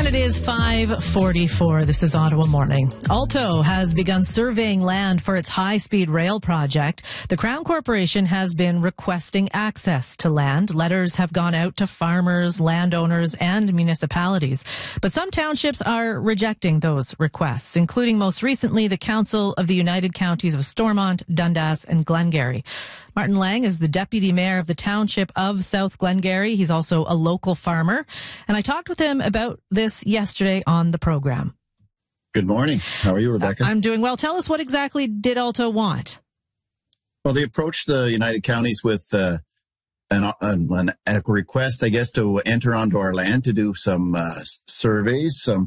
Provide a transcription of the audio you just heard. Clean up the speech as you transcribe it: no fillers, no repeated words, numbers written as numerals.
And it is 5:44. This is Ottawa Morning. Alto has begun surveying land for its high-speed rail project. The Crown Corporation has been requesting access to land. Letters have gone out to farmers, landowners, and municipalities. But some townships are rejecting those requests, including most recently the Council of the United Counties of Stormont, Dundas, and Glengarry. Martin Lang is the deputy mayor of the township of South Glengarry. He's also a local farmer. And I talked with him about this yesterday on the program. Good morning. How are you, Rebecca? I'm doing well. Tell us, what exactly did Alto want? Well, they approached the United Counties with a request, I guess, to enter onto our land to do some surveys, some